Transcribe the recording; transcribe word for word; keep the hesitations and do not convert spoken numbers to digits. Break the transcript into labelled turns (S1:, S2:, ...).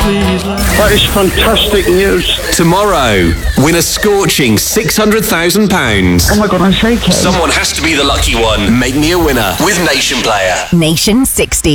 S1: please let me.
S2: That is fantastic news.
S3: Tomorrow, win a scorching six hundred thousand pounds.
S2: Oh my God, I'm shaking.
S3: Someone has to be the lucky one. Make me a winner with Nation Player.
S4: Nation sixty.